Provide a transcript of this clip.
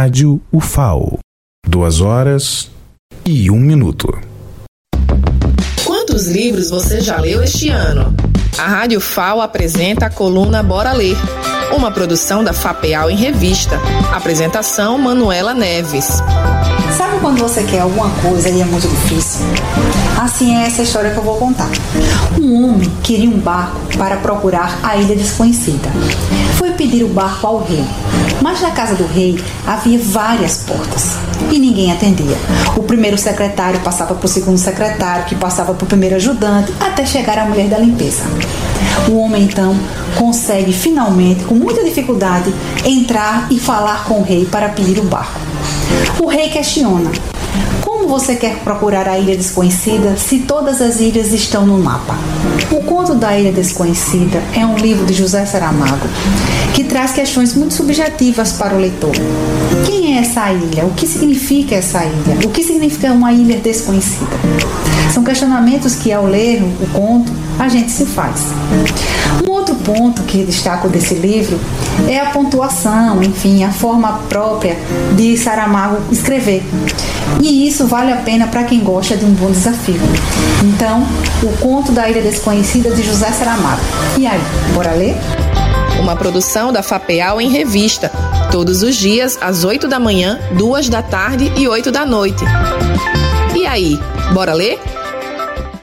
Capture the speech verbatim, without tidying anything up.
Rádio U F A O. Duas horas e um minuto. Quantos livros você já leu este ano? A Rádio F A O apresenta a coluna Bora Ler, uma produção da FAPEAL em revista. Apresentação Manuela Neves. Sabe quando você quer alguma coisa e é muito difícil? Assim é essa história que eu vou contar. Um homem queria um barco para procurar a ilha desconhecida. Foi pedir o barco ao rei, mas na casa do rei havia várias portas e ninguém atendia. O primeiro secretário passava para o segundo secretário, que passava para o primeiro ajudante, até chegar a mulher da limpeza. O homem então consegue finalmente, com muita dificuldade, entrar e falar com o rei para pedir o barco. O rei questiona: como você quer procurar a ilha desconhecida se todas as ilhas estão no mapa? O Conto da Ilha Desconhecida é um livro de José Saramago que traz questões muito subjetivas para o leitor. Quem é essa ilha? O que significa essa ilha? O que significa uma ilha desconhecida? São questionamentos que, ao ler o conto, a gente se faz. Um outro ponto que destaco desse livro é a pontuação, enfim, a forma própria de Saramago escrever. E isso vale a pena para quem gosta de um bom desafio. Então, o Conto da Ilha Desconhecida, de José Saramago. E aí, bora ler? Uma produção da FAPEAL em revista. Todos os dias, às oito da manhã, duas da tarde e oito da noite. E aí, bora ler?